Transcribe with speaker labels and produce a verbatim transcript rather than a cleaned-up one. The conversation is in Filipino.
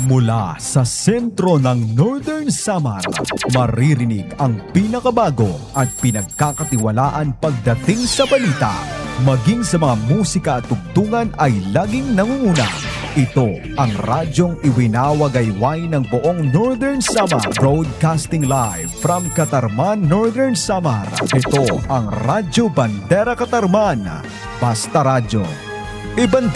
Speaker 1: Mula sa sentro ng Northern Samar, maririnig ang pinakabago at pinagkakatiwalaan pagdating sa balita. Maging sa mga musika at tugtungan ay laging nangunguna. Ito ang radyong iwinawagayway ng buong Northern Samar. Broadcasting live from Katarman, Northern Samar. Ito ang Radyo Bandera Katarman. Basta Radyo. Ibang